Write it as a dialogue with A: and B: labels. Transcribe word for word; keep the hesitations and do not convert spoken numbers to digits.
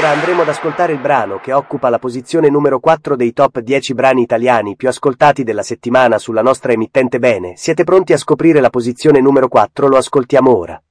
A: Ora andremo ad ascoltare il brano che occupa la posizione numero quattro dei top dieci brani italiani più ascoltati della settimana sulla nostra emittente Bene. Siete pronti a scoprire la posizione numero quattro? Lo ascoltiamo ora.